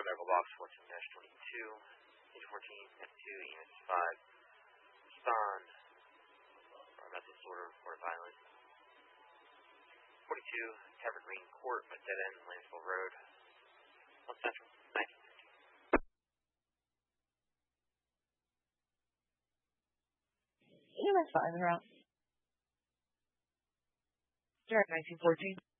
medical box 14-22, page 14, F2, EMS 5, respond, mental disorder, report violence. 42, Tavern Green Court, at dead end, Lansville Road, South Central, 19. EMS 5 are out. Direct 1914.